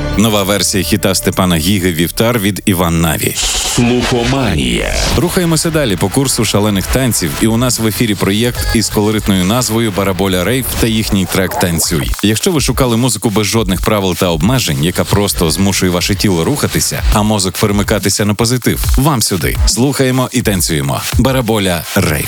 Нова версія хіта Степана Гіги «Вівтар» від Іван Наві. Слухоманія. Рухаємося далі по курсу шалених танців, і у нас в ефірі проєкт із колоритною назвою «Бараболя Рейв» та їхній трек «Танцюй». Якщо ви шукали музику без жодних правил та обмежень, яка просто змушує ваше тіло рухатися, а мозок перемикатися на позитив, вам сюди. Слухаємо і танцюємо. «Бараболя Рейв».